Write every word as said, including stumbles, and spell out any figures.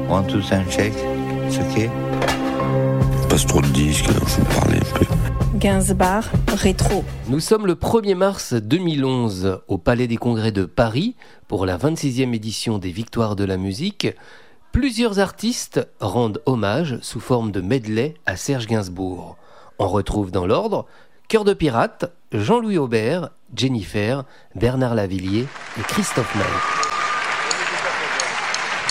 One, two, sound check. C'est ok. Passe trop de disques, faut parler un peu. Gainsbourg rétro. Nous sommes le premier mars deux mille onze au Palais des Congrès de Paris pour la vingt-sixième édition des Victoires de la musique. Plusieurs artistes rendent hommage sous forme de medley à Serge Gainsbourg. On retrouve dans l'ordre Cœur de pirate, Jean-Louis Aubert, Jennifer, Bernard Lavilliers et Christophe Maé.